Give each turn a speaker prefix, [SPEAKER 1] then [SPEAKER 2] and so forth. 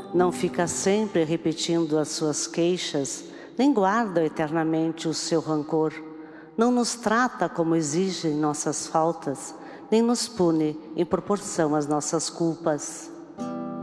[SPEAKER 1] Não fica sempre repetindo as suas queixas, nem guarda eternamente o seu rancor. Não nos trata como exigem nossas faltas, nem nos pune em proporção às nossas culpas.